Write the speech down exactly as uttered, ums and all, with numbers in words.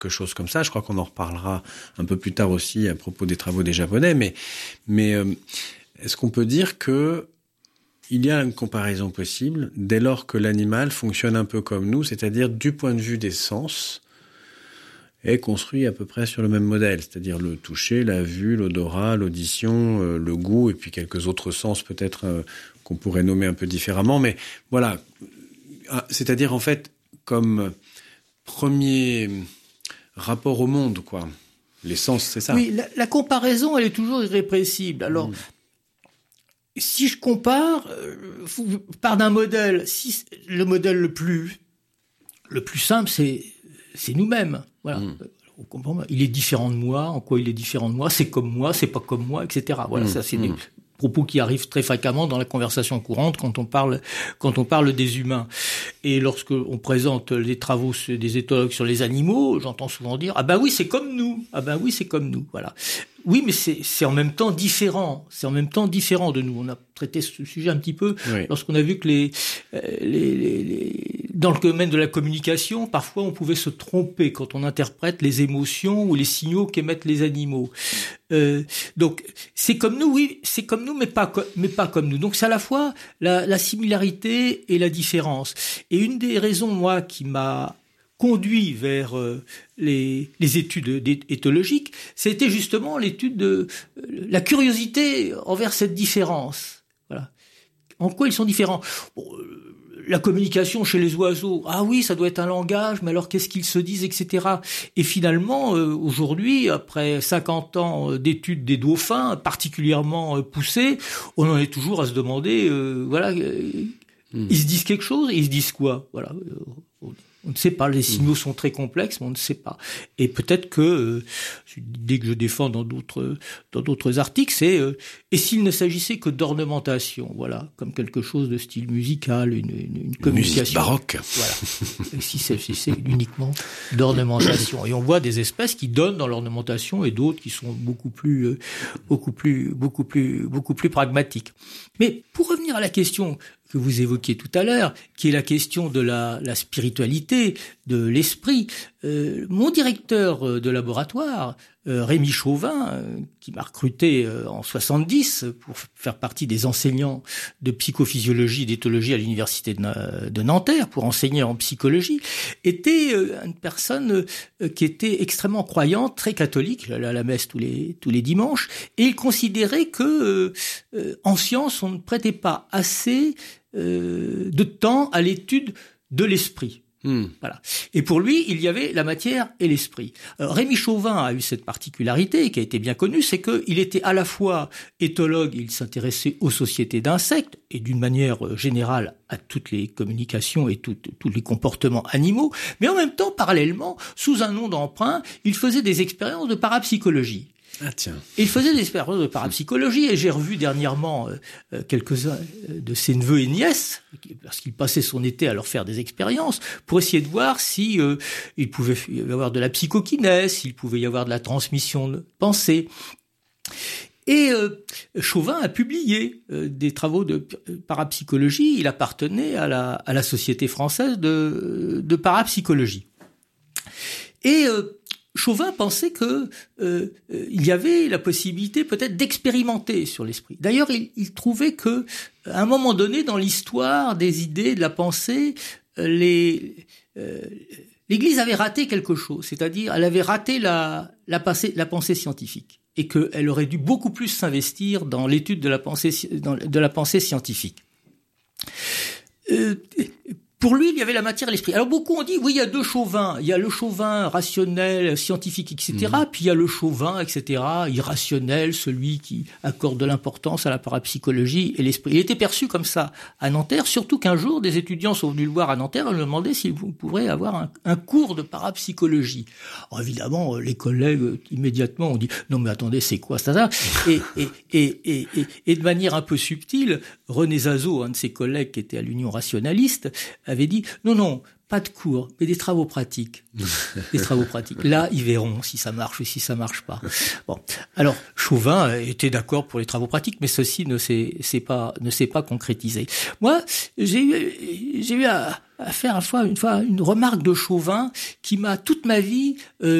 quelque chose comme ça. Je crois qu'on en reparlera un peu plus tard aussi à propos des travaux des Japonais. Mais, mais euh, est-ce qu'on peut dire que il y a une comparaison possible dès lors que l'animal fonctionne un peu comme nous, c'est-à-dire du point de vue des sens, est construit à peu près sur le même modèle, c'est-à-dire le toucher, la vue, l'odorat, l'audition, euh, le goût, et puis quelques autres sens peut-être euh, qu'on pourrait nommer un peu différemment. Mais voilà, c'est-à-dire en fait comme premier rapport au monde, quoi. Les sens, c'est ça. Oui, la, la comparaison, elle est toujours irrépressible. Alors, mmh. si je compare, euh, je pars d'un modèle. Si le modèle le plus le plus simple, c'est c'est nous-mêmes. Voilà. Mmh. On comprend. Il est différent de moi. En quoi il est différent de moi? C'est comme moi, c'est pas comme moi, et cetera. Voilà, mmh. ça c'est mmh. des propos qui arrivent très fréquemment dans la conversation courante quand on parle quand on parle des humains. Et lorsque on présente les travaux des éthologues sur les animaux, j'entends souvent dire ah ben oui c'est comme nous, ah ben oui c'est comme nous, voilà. Oui, mais c'est c'est en même temps différent, c'est en même temps différent de nous. On a traité ce sujet un petit peu oui. lorsqu'on a vu que les, les, les, les dans le domaine de la communication, parfois on pouvait se tromper quand on interprète les émotions ou les signaux qu'émettent les animaux. Euh, donc c'est comme nous, oui, c'est comme nous, mais pas mais pas comme nous. Donc c'est à la fois la, la similarité et la différence. Et une des raisons, moi, qui m'a conduit vers euh, les, les études éthologiques, c'était justement l'étude de euh, la curiosité envers cette différence. Voilà. En quoi ils sont différents? Bon, euh, la communication chez les oiseaux, ah oui, ça doit être un langage, mais alors qu'est-ce qu'ils se disent, et cetera. Et finalement, euh, aujourd'hui, après cinquante ans d'études des dauphins, particulièrement euh, poussées, on en est toujours à se demander, euh, voilà, euh, mmh. ils se disent quelque chose, et ils se disent quoi? Voilà. On ne sait pas, les signaux sont très complexes, mais on ne sait pas. Et peut-être que, euh, dès que je défends dans d'autres dans d'autres articles, c'est euh, et s'il ne s'agissait que d'ornementation, voilà, comme quelque chose de style musical, une, une, une communication musique baroque. Voilà. Et si c'est, si c'est uniquement d'ornementation. Et on voit des espèces qui donnent dans l'ornementation et d'autres qui sont beaucoup plus euh, beaucoup plus beaucoup plus beaucoup plus pragmatiques. Mais pour revenir à la question que vous évoquiez tout à l'heure, qui est la question de la, la spiritualité, de l'esprit. Euh, mon directeur de laboratoire, euh, Rémi Chauvin, euh, qui m'a recruté euh, en soixante-dix pour faire partie des enseignants de psychophysiologie et d'éthologie à l'université de, de Nanterre, pour enseigner en psychologie, était euh, une personne euh, qui était extrêmement croyante, très catholique, il allait à la messe tous les tous les dimanches, et il considérait que euh, euh, en science on ne prêtait pas assez Euh, de temps à l'étude de l'esprit. Mmh. Voilà. Et pour lui, il y avait la matière et l'esprit. Alors, Rémi Chauvin a eu cette particularité qui a été bien connue, c'est qu'il était à la fois éthologue, il s'intéressait aux sociétés d'insectes et d'une manière générale à toutes les communications et tout, tous les comportements animaux, mais en même temps, parallèlement, sous un nom d'emprunt, il faisait des expériences de parapsychologie. Ah tiens. Et il faisait des expériences de parapsychologie, et j'ai revu dernièrement euh, quelques-uns de ses neveux et nièces, parce qu'il passait son été à leur faire des expériences, pour essayer de voir si euh, il pouvait y avoir de la psychokinèse, s'il pouvait y avoir de la transmission de pensée. Et euh, Chauvin a publié euh, des travaux de parapsychologie. Il appartenait à la, à la Société française de, de parapsychologie. Et euh, Chauvin pensait que euh, il y avait la possibilité peut-être d'expérimenter sur l'esprit. D'ailleurs, il, il trouvait que à un moment donné dans l'histoire des idées, de la pensée, les euh, l'Église avait raté quelque chose, c'est-à-dire elle avait raté la la pensée, la pensée scientifique, et qu'elle aurait dû beaucoup plus s'investir dans l'étude de la pensée dans, de la pensée scientifique. Euh, Pour lui, il y avait la matière et l'esprit. Alors beaucoup ont dit, oui, il y a deux Chauvins. Il y a le Chauvin rationnel, scientifique, et cetera. Mmh. Puis il y a le Chauvin, et cetera, irrationnel, celui qui accorde de l'importance à la parapsychologie et l'esprit. Il était perçu comme ça à Nanterre, surtout qu'un jour, des étudiants sont venus le voir à Nanterre et lui ont demandé s'il pourrait avoir un, un cours de parapsychologie. Alors évidemment, les collègues, immédiatement, ont dit, non mais attendez, c'est quoi ça, ça et, et, et, et, et, et de manière un peu subtile, René Zazot, un de ses collègues qui était à l'Union rationaliste, avait dit non non pas de cours mais des travaux pratiques des travaux pratiques là ils verront si ça marche ou si ça marche pas. Bon, alors Chauvin était d'accord pour les travaux pratiques, mais ceci ne s'est c'est pas ne s'est pas concrétisé. Moi j'ai eu j'ai eu à, à faire une fois, une fois une remarque de Chauvin qui m'a toute ma vie euh,